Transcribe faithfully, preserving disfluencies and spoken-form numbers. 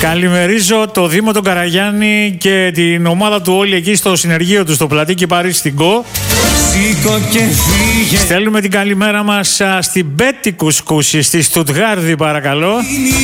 Καλημερίζω το Δήμο τον Καραγιάννη και την ομάδα του όλη εκεί στο συνεργείο του στο Πλατή Παρίσι στην Κο. Στέλνουμε την καλημέρα μας στην Μπέτη Κουσκούση στη Στουτγάρδη, παρακαλώ.